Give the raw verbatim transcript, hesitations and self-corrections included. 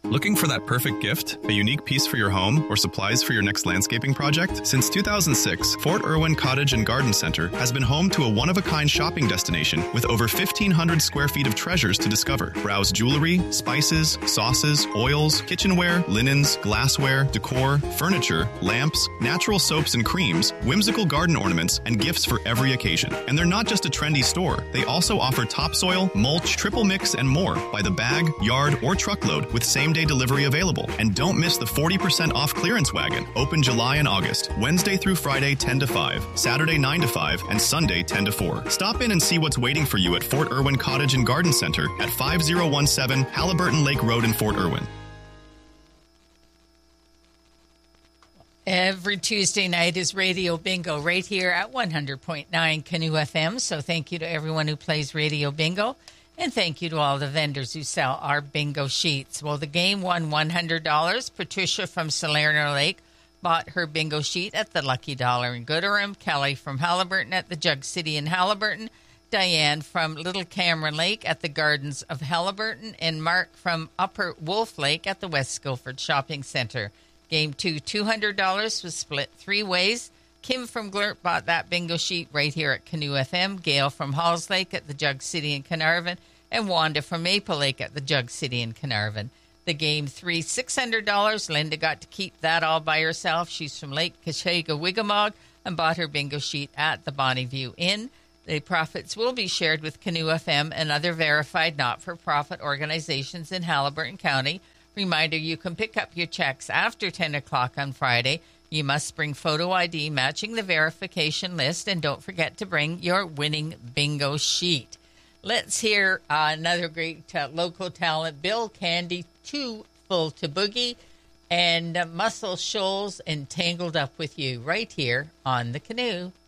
Looking for that perfect gift, a unique piece for your home, or supplies for your next landscaping project? Since two thousand six, Fort Irwin Cottage and Garden Center has been home to a one-of-a-kind shopping destination with over fifteen hundred square feet of treasures to discover. Browse jewelry, spices, sauces, oils, kitchenware, linens, glassware, decor, furniture, lamps, natural soaps and creams, whimsical garden ornaments, and gifts for every occasion. And they're not just a trendy store. They also offer topsoil, mulch, triple mix, and more by the bag, yard, or truckload with same-day delivery available. And don't miss the forty percent off clearance wagon, open July and August, Wednesday through Friday ten to five, Saturday nine to five, and Sunday ten to four. Stop in and see what's waiting for you at Fort Irwin Cottage and Garden Center at five oh one seven Halliburton Lake Road in Fort Irwin. Every Tuesday night is Radio Bingo right here at one hundred point nine Canoe F M. So thank you to everyone who plays Radio Bingo. And thank you to all the vendors who sell our bingo sheets. Well, the game won one hundred dollars. Patricia from Salerno Lake bought her bingo sheet at the Lucky Dollar in Gooderham. Kelly from Halliburton at the Jug City in Halliburton. Diane from Little Cameron Lake at the Gardens of Halliburton. And Mark from Upper Wolf Lake at the West Skilford Shopping Center. Game two, two hundred dollars was split three ways. Kim from Glurt bought that bingo sheet right here at Canoe F M. Gail from Halls Lake at the Jug City in Carnarvon. And Wanda from Maple Lake at the Jug City in Carnarvon. The game three, six hundred dollars. Linda got to keep that all by herself. She's from Lake Cashega Wigamog and bought her bingo sheet at the Bonneview Inn. The profits will be shared with Canoe F M and other verified not-for-profit organizations in Halliburton County. Reminder, you can pick up your checks after ten o'clock on Friday. You must bring photo I D matching the verification list, and don't forget to bring your winning bingo sheet. Let's hear uh, another great uh, local talent, Bill Candy, Too Full to Boogie, and uh, Muscle Shoals and Tangled Up With You right here on The Canoe.